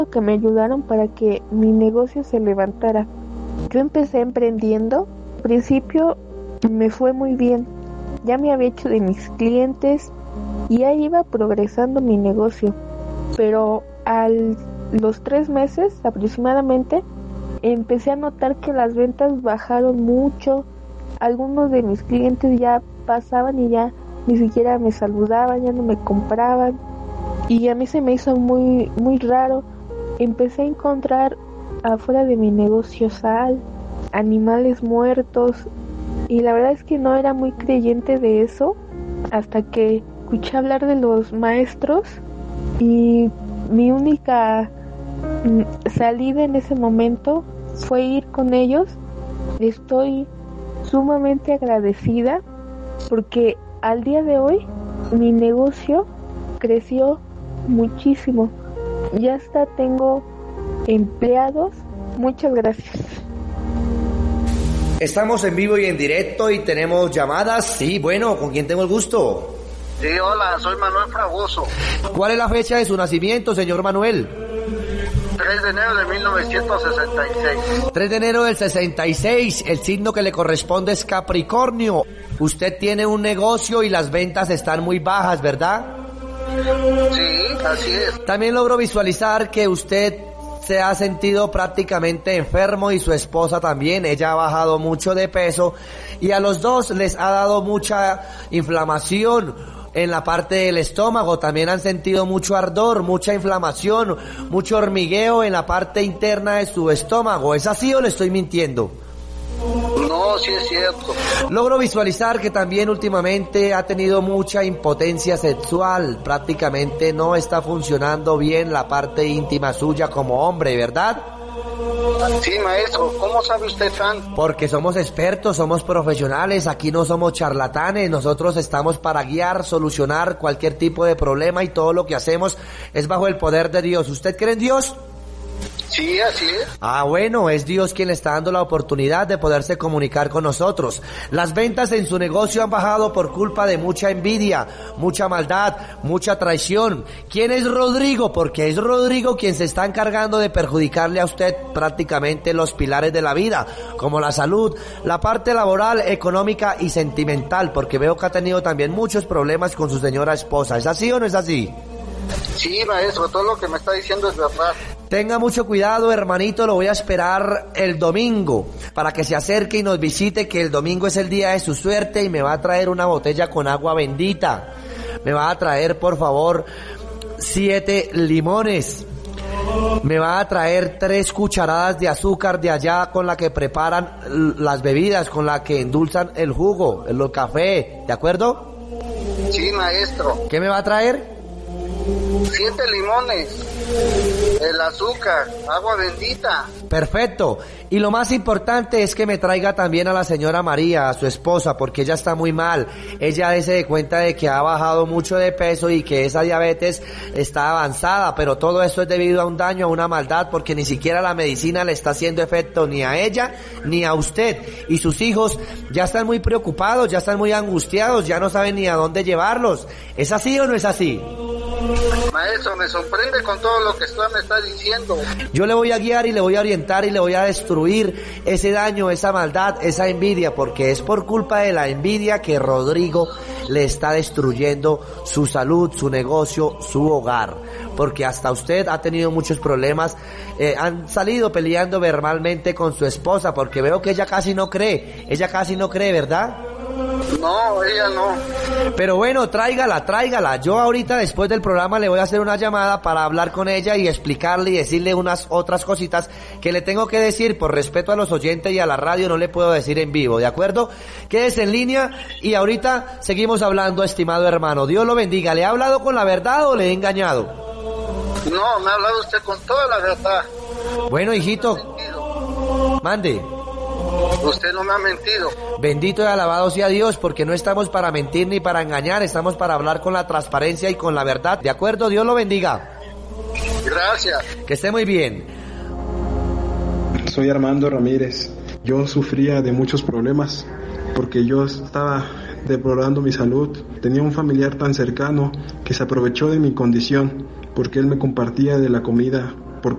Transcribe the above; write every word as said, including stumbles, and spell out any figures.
que me ayudaron para que mi negocio se levantara. Yo empecé emprendiendo, al principio me fue muy bien, ya me había hecho de mis clientes y ya iba progresando mi negocio, pero a los tres meses aproximadamente empecé a notar que las ventas bajaron mucho. Algunos de mis clientes ya pasaban y ya ni siquiera me saludaban, ya no me compraban, y a mí se me hizo muy muy raro. Empecé a encontrar afuera de mi negocio sal, animales muertos, y la verdad es que no era muy creyente de eso hasta que escuché hablar de los maestros, y mi única salida en ese momento fue ir con ellos. Estoy sumamente agradecida porque al día de hoy mi negocio creció muchísimo. Ya hasta tengo empleados. Muchas gracias. Estamos en vivo y en directo y tenemos llamadas. Sí, bueno, ¿con quién tengo el gusto? Sí, hola, soy Manuel Fragoso. ¿Cuál es la fecha de su nacimiento, señor Manuel? tres de enero de mil novecientos sesenta y seis. tres de enero del sesenta y seis, el signo que le corresponde es Capricornio. Usted tiene un negocio y las ventas están muy bajas, ¿verdad? Sí, así es. También logro visualizar que usted se ha sentido prácticamente enfermo y su esposa también. Ella ha bajado mucho de peso y a los dos les ha dado mucha inflamación en la parte del estómago. También han sentido mucho ardor, mucha inflamación, mucho hormigueo en la parte interna de su estómago. ¿Es así o le estoy mintiendo? No, sí es cierto. Logro visualizar que también últimamente ha tenido mucha impotencia sexual. Prácticamente no está funcionando bien la parte íntima suya como hombre, ¿verdad? Sí, maestro, ¿cómo sabe usted tanto? Porque somos expertos, somos profesionales, aquí no somos charlatanes, nosotros estamos para guiar, solucionar cualquier tipo de problema y todo lo que hacemos es bajo el poder de Dios. ¿Usted cree en Dios? Sí, así es. Ah, bueno, es Dios quien le está dando la oportunidad de poderse comunicar con nosotros. Las ventas en su negocio han bajado por culpa de mucha envidia, mucha maldad, mucha traición. ¿Quién es Rodrigo? Porque es Rodrigo quien se está encargando de perjudicarle a usted prácticamente los pilares de la vida, como la salud, la parte laboral, económica y sentimental, porque veo que ha tenido también muchos problemas con su señora esposa. ¿Es así o no es así? Sí, maestro, todo lo que me está diciendo es verdad. Tenga mucho cuidado, hermanito, lo voy a esperar el domingo para que se acerque y nos visite, que el domingo es el día de su suerte y me va a traer una botella con agua bendita. Me va a traer, por favor, siete limones. Me va a traer tres cucharadas de azúcar de allá con la que preparan las bebidas, con la que endulzan el jugo, el café, ¿de acuerdo? Sí, maestro. ¿Qué me va a traer? Siete limones, el azúcar, agua bendita. Perfecto. Y lo más importante es que me traiga también a la señora María, a su esposa, porque ella está muy mal. Ella dése de cuenta de que ha bajado mucho de peso y que esa diabetes está avanzada, pero todo esto es debido a un daño, a una maldad, porque ni siquiera la medicina le está haciendo efecto ni a ella ni a usted. Y sus hijos ya están muy preocupados, ya están muy angustiados, ya no saben ni a dónde llevarlos. ¿Es así o no es así? Maestro, me sorprende con todo lo que usted me está diciendo. Yo le voy a guiar y le voy a orientar y le voy a destruir ese daño, esa maldad, esa envidia, porque es por culpa de la envidia que Rodrigo le está destruyendo su salud, su negocio, su hogar. Porque hasta usted ha tenido muchos problemas, eh, han salido peleando verbalmente con su esposa, porque veo que ella casi no cree, ella casi no cree, ¿verdad? No, ella no. Pero bueno, tráigala, tráigala. Yo ahorita después del programa le voy a hacer una llamada para hablar con ella y explicarle y decirle unas otras cositas que le tengo que decir por respeto a los oyentes y a la radio, no le puedo decir en vivo, ¿de acuerdo? Quédese en línea y ahorita seguimos hablando, estimado hermano. Dios lo bendiga. ¿Le ha hablado con la verdad o le he engañado? No, me ha hablado usted con toda la verdad. Bueno, hijito. Mande. Usted no me ha mentido. Bendito y alabado sea Dios, porque no estamos para mentir ni para engañar, estamos para hablar con la transparencia y con la verdad. ¿De acuerdo? Dios lo bendiga. Gracias. Que esté muy bien. Soy Armando Ramírez. Yo sufría de muchos problemas porque yo estaba deplorando mi salud. Tenía un familiar tan cercano que se aprovechó de mi condición porque él me compartía de la comida